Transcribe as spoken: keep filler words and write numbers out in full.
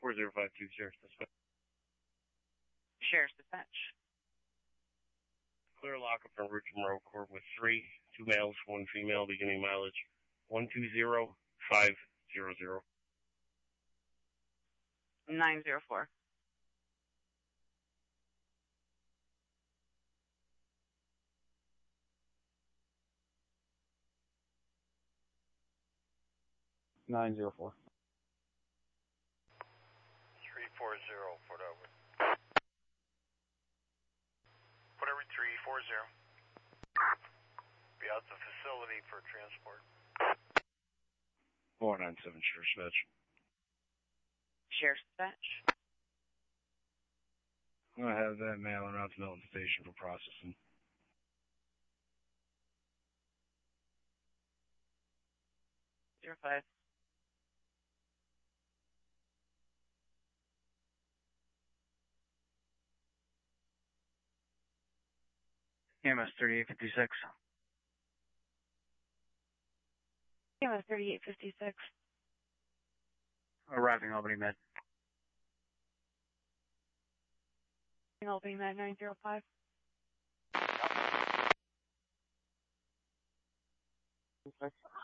four zero five two, Sheriff's Dispatch. Sheriff's Dispatch. Clear lockup from Route Monroe Court with three, two males, one female, beginning mileage one two zero five zero zero. nine zero four. nine zero four. three four zero, Fort Edward. Fort Edward three four zero. Be out the facility for transport. four nine seven, Sheriff's Dispatch. Sheriff's Dispatch. I'm going to have that male en route to Milton Station for processing. Zero five. E M S thirty-eight fifty-six. E M S thirty-eight fifty-six. Arriving Albany Med. Albany Med nine zero five. Okay.